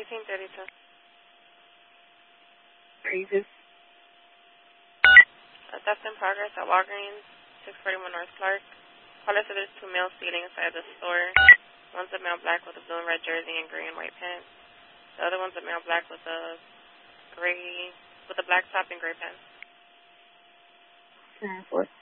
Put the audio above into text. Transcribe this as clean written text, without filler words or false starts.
1332. Previous. A theft in progress at Walgreens, 641 North Clark. Caller said there's 2 males stealing inside the store. One's a male black with a blue and red jersey and gray and white pants. The other one's a male black with a black top and gray pants. 4.